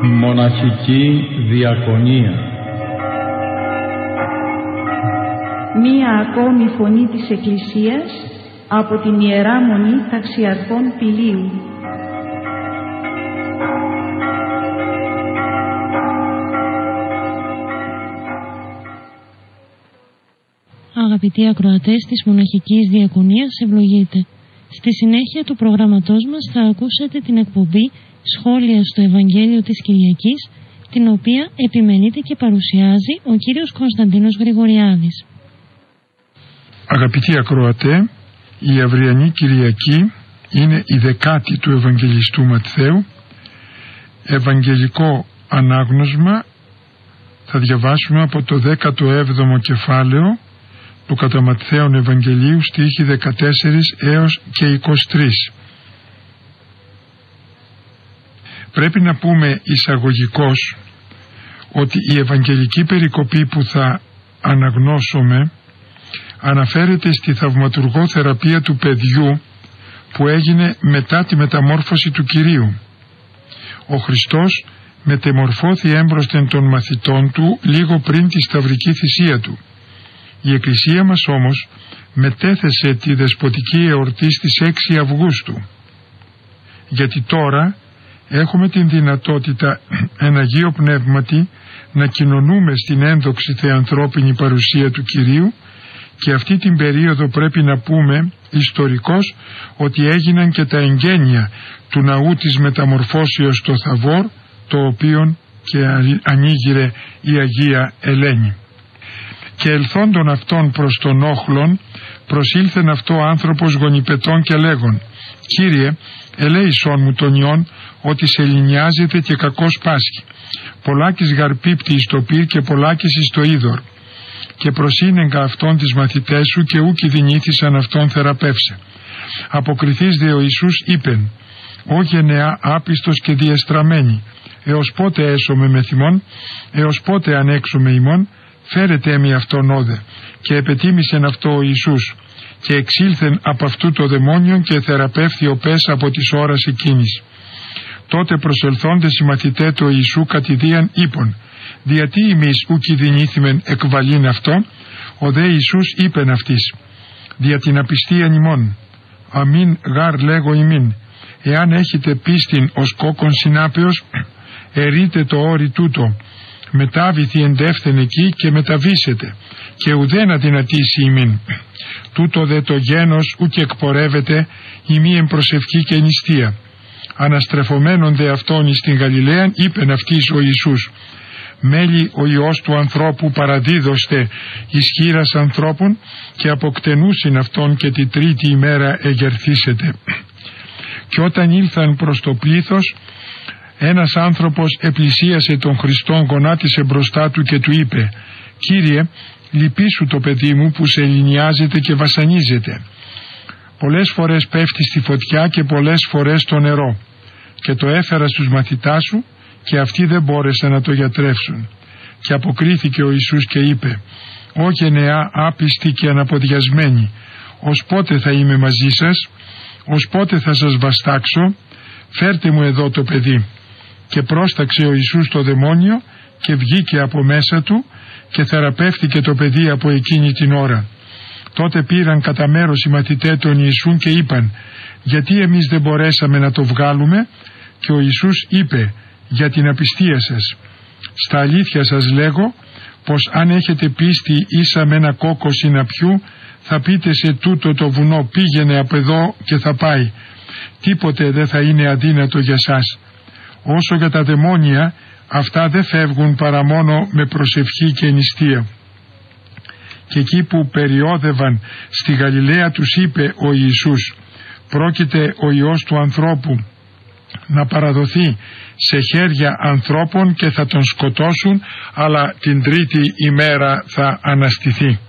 Μοναχική Διακονία. Μία ακόμη φωνή της Εκκλησίας από την Ιερά Μονή Ταξιαρχών Πηλίου. Αγαπητοί ακροατές της Μοναχικής Διακονίας, ευλογείτε. Στη συνέχεια του προγραμματός μας θα ακούσετε την εκπομπή «Σχόλια στο Ευαγγέλιο της Κυριακής», την οποία επιμελείται και παρουσιάζει ο κύριος Κωνσταντίνος Γρηγοριάδης. Αγαπητοί ακροατέ, η αυριανή Κυριακή είναι η 10η του Ευαγγελιστού Ματθαίου. Ευαγγελικό ανάγνωσμα θα διαβάσουμε από το 17ο κεφάλαιο του κατά Ματθαίον Ευαγγελίου, στίχοι 14 έως και 23. Πρέπει να πούμε εισαγωγικώς ότι η Ευαγγελική περικοπή που θα αναγνώσουμε αναφέρεται στη θαυματουργό θεραπεία του παιδιού που έγινε μετά τη μεταμόρφωση του Κυρίου. Ο Χριστός μετεμορφώθη έμπροσθεν των μαθητών του λίγο πριν τη σταυρική θυσία του. Η Εκκλησία μας όμως μετέθεσε τη δεσποτική εορτή στις 6 Αυγούστου, γιατί τώρα έχουμε την δυνατότητα εν Αγίο Πνεύματι να κοινωνούμε στην ένδοξη θεανθρώπινη παρουσία του Κυρίου, και αυτή την περίοδο πρέπει να πούμε ιστορικώς ότι έγιναν και τα εγγένεια του ναού της μεταμορφώσεως στο Θαβόρ, το οποίον και ανοίγειρε η Αγία Ελένη. Και ελθόντων αυτών προς τον όχλον προσήλθεν αυτό άνθρωπος γονιπετών και λέγον: «Κύριε, ελέησόν μου τον ιόν, ότι σε λινιάζεται και κακός πάσχει. Πολλάκις γαρπίπτει εις το πυρ και πολλάκις εις το είδωρ. Και προσύνεγκα αυτόν τις μαθητές σου και ούκοι δυνήθησαν αυτόν θεραπεύσε». Αποκριθείς δε ο Ιησούς είπεν: «Ω γενεά άπιστος και διεστραμμένη, έως πότε έσωμε με θυμόν, έως πότε ανέξουμε ημών, φέρετε εμεί αυτόν όδε». Και επετίμησεν αυτό ο Ιησούς, και εξήλθεν από αυτού το δαιμόνιον και θεραπεύθη ο πες από της ώρας εκείνης. Τότε προσελθόντες οι μαθητέ του Ιησού κατηδίαν είπον: «Διατί εμείς ούκοι δυνήθημεν εκβαλήν αυτό?» Ο δε Ιησούς είπεν αυτής: «Δια την απιστίαν ημών. Αμήν γάρ λέγω ημίν, εάν έχετε πίστην ως κόκκον συνάπεως, ερείτε το όρι τούτο, μετάβηθη εντεύθεν εκεί και μεταβήσετε, και ουδέν αδυνατήσει ημίν. Τούτο δε το γένος ούκ εκπορεύεται ημί εν προσευχή και νηστεία». Αναστρεφομένον δε αυτόν εις την Γαλιλαίαν είπεν αυτής ο Ιησούς: «Μέλη ο Υιός του ανθρώπου παραδίδωστε εις χείρας ανθρώπων, και αποκτενούσιν αυτόν και τη τρίτη ημέρα εγερθήσετε». Και όταν ήλθαν προς το πλήθος, ένας άνθρωπος επλησίασε τον Χριστόν, γονάτισε μπροστά του και του είπε: «Κύριε, λυπήσου το παιδί μου που σε λινιάζεται και βασανίζεται. Πολλές φορές πέφτει στη φωτιά και πολλές φορές στο νερό, και το έφερα στους μαθητάς σου και αυτοί δεν μπόρεσαν να το γιατρεύσουν». Και αποκρίθηκε ο Ιησούς και είπε: «Ω γενεά άπιστη και αναποδιασμένη, ως πότε θα είμαι μαζί σας, ως πότε θα σας βαστάξω? Φέρτε μου εδώ το παιδί». Και πρόσταξε ο Ιησούς το δαιμόνιο και βγήκε από μέσα του, και θεραπεύτηκε το παιδί από εκείνη την ώρα. Τότε πήραν κατά μέρος οι μαθητέ των Ιησούν και είπαν: «Γιατί εμείς δεν μπορέσαμε να το βγάλουμε?» Και ο Ιησούς είπε: «Για την απιστία σας. Στα αλήθεια σας λέγω, πως αν έχετε πίστη ίσα με ένα κόκκο συναπιού, θα πείτε σε τούτο το βουνό, πήγαινε από εδώ, και θα πάει. Τίποτε δεν θα είναι αδύνατο για σας. Όσο για τα δαιμόνια, αυτά δεν φεύγουν παρά μόνο με προσευχή και νηστεία». Και εκεί που περιόδευαν στη Γαλιλαία τους είπε ο Ιησούς: «Πρόκειται ο Υιός του ανθρώπου να παραδοθεί σε χέρια ανθρώπων και θα τον σκοτώσουν, αλλά την τρίτη ημέρα θα αναστηθεί».